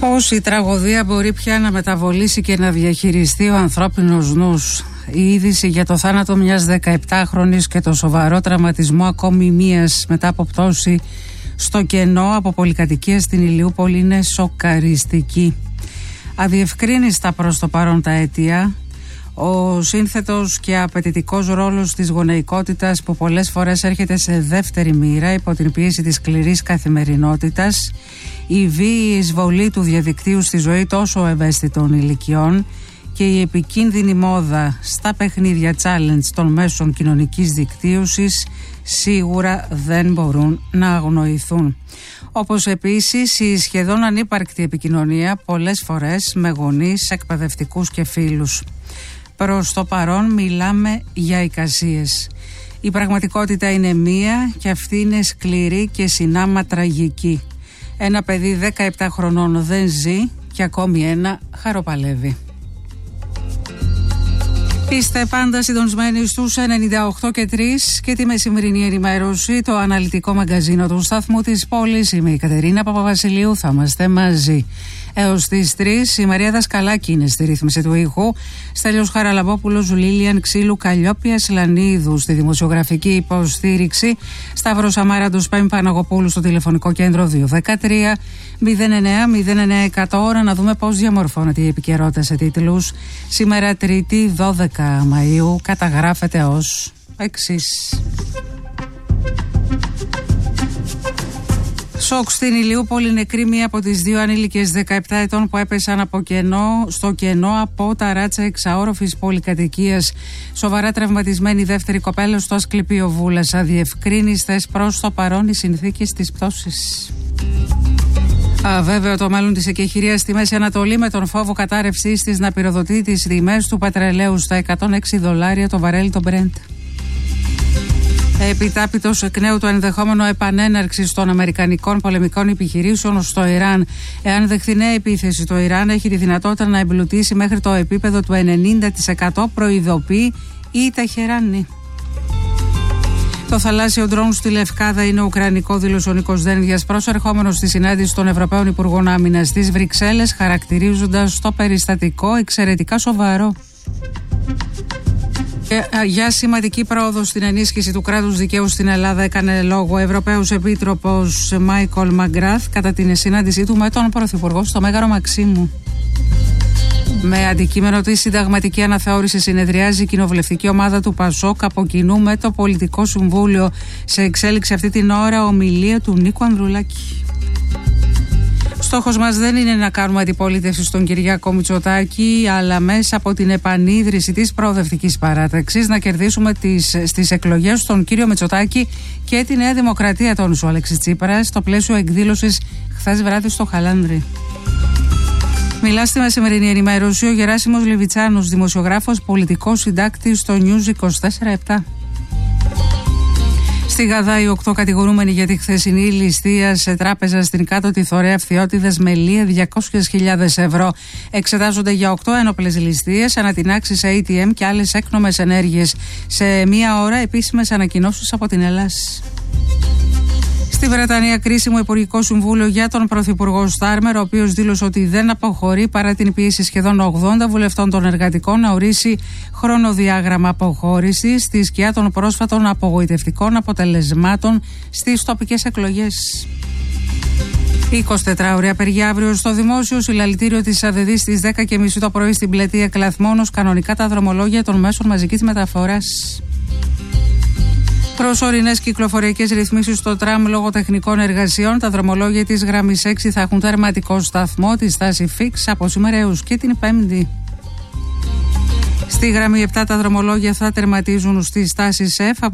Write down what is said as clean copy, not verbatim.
Πώς η τραγωδία μπορεί πια να μεταβολήσει και να διαχειριστεί ο ανθρώπινος νους. Η είδηση για το θάνατο μιας 17χρονης και το σοβαρό τραυματισμό ακόμη μίας μετά από πτώση στο κενό από πολυκατοικία στην Ηλιούπολη είναι σοκαριστική. Αδιευκρίνιστα προς το παρόν τα αίτια, ο σύνθετος και απαιτητικός ρόλος της γονεϊκότητας που πολλές φορές έρχεται σε δεύτερη μοίρα υπό την πίεση της σκληρής καθημερινότητας, η βίαιη εισβολή του διαδικτύου στη ζωή τόσο ευαίσθητων ηλικιών και η επικίνδυνη μόδα στα παιχνίδια challenge των μέσων κοινωνικής δικτύωσης σίγουρα δεν μπορούν να αγνοηθούν. Όπως επίσης η σχεδόν ανύπαρκτη επικοινωνία πολλές φορές με γονείς, εκπαιδευτικούς και φίλους. Προς το παρόν μιλάμε για εικασίες. Η πραγματικότητα είναι μία και αυτή είναι σκληρή και συνάμα τραγική. Ένα παιδί 17 χρονών δεν ζει και ακόμη ένα χαροπαλεύει. Είστε πάντα συντονισμένοι στους 98 και 3 και τη μεσημερινή ενημέρωση, το αναλυτικό μαγκαζίνο του σταθμού της πόλης. Είμαι η Κατερίνα Παπαβασιλείου, θα είμαστε μαζί έως τις 3. Η Μαρία Δασκαλάκη είναι στη ρύθμιση του ήχου. Στέλιος Χαραλαμπόπουλος, Λίλιαν Ξύλου, Καλλιόπη Ασλανίδου στη δημοσιογραφική υποστήριξη. Σταύρος Αμάραντος, Πέμπη Παναγοπούλου στο τηλεφωνικό κέντρο 213 09 ώρα. Να δούμε πώς διαμορφώνεται η επικαιρότητα σε τίτλους. Σήμερα Τρίτη 12 Μαΐου καταγράφεται ως εξής. Σοκ στην Ηλιούπολη, νεκρή μία από τις δύο ανήλικες 17 ετών που έπεσαν στο κενό από τα ράτσα εξαόροφης πολυκατοικίας. Σοβαρά τραυματισμένη δεύτερη κοπέλα στο Ασκληπείο Βούλας. Αδιευκρίνιστες προς το παρόν οι συνθήκες της πτώσης. Αβέβαιο το μέλλον της εκεχηρίας στη Μέση Ανατολή, με τον φόβο κατάρρευσης της να πυροδοτεί τις τιμές του πετρελαίου στα $106 το βαρέλι το Brent. Επιτάπητος εκ νέου το ενδεχόμενο επανέναρξης των αμερικανικών πολεμικών επιχειρήσεων στο Ιράν. Εάν δεχθεί νέα επίθεση, το Ιράν έχει τη δυνατότητα να εμπλουτίσει μέχρι το επίπεδο του 90%, προειδοποιεί η Τεχεράνη. Το θαλάσσιο ντρόουν στη Λευκάδα είναι ουκρανικό, δήλωσε ο Νίκος Δένδιας, προσερχόμενος στη συνάντηση των Ευρωπαίων Υπουργών Άμυνας στις Βρυξέλλες, χαρακτηρίζοντας το περιστατικό εξαιρετικά σοβαρό. Για σημαντική πρόοδο στην ενίσχυση του κράτους δικαίου στην Ελλάδα έκανε λόγο ο Ευρωπαίος Επίτροπος Μάικολ Μαγκράθ κατά την συνάντησή του με τον Πρωθυπουργό στο Μέγαρο Μαξίμου. Με αντικείμενο τη συνταγματική αναθεώρηση συνεδριάζει η κοινοβουλευτική ομάδα του ΠΑΣΟΚ από κοινού με το Πολιτικό Συμβούλιο. Σε εξέλιξη αυτή την ώρα ομιλία του Νίκου Ανδρουλάκη. Στόχος μας δεν είναι να κάνουμε αντιπολίτευση στον Κυριάκο Μητσοτάκη, αλλά μέσα από την επανίδρυση της προοδευτικής παράταξης να κερδίσουμε στις εκλογές τον κύριο Μητσοτάκη και τη Νέα Δημοκρατία, τόνισε ο Αλέξης Τσίπρας στο πλαίσιο εκδήλωσης χθες βράδυ στο Χαλάνδρι. Μιλά στη μεσημερινή ενημέρωση ο Γεράσιμος Λεβιτσάνος, δημοσιογράφος, πολιτικός συντάκτης στο News 24/7. Στη Γαδά, οι 8 κατηγορούμενοι για τη χθεσινή ληστεία σε τράπεζα στην Κάτωτη Θωρέα Φθιώτιδας με λία 200.000 ευρώ. Εξετάζονται για 8 ένοπλες ληστείες, ανατινάξεις σε ATM και άλλες έκνομες ενέργειες. Σε μία ώρα επίσημες ανακοινώσεις από την Ελλάς. Στη Βρετανία, κρίσιμο Υπουργικό Συμβούλιο για τον Πρωθυπουργό Στάρμερ, ο οποίος δήλωσε ότι δεν αποχωρεί παρά την πίεση σχεδόν 80 βουλευτών των εργατικών να ορίσει χρονοδιάγραμμα αποχώρησης στη σκιά των πρόσφατων απογοητευτικών αποτελεσμάτων στις τοπικές εκλογές. 24 ώρια απεργία αύριο στο δημόσιο συλλαλητήριο της ΑΔΔ στις 10:30 το πρωί στην Πλατεία Κλαθμόνος, κανονικά τα δρομολόγια των μέσων μαζικής μεταφοράς. Προσωρινές κυκλοφοριακές ρυθμίσεις στο τραμ λόγω τεχνικών εργασιών. Τα δρομολόγια της γραμμής 6 θα έχουν τερματικό σταθμό, τη στάση Φίξ από σήμερα έως και την Πέμπτη. Στη γραμμή 7 τα δρομολόγια θα τερματίζουν στη στάση ΣΕΦ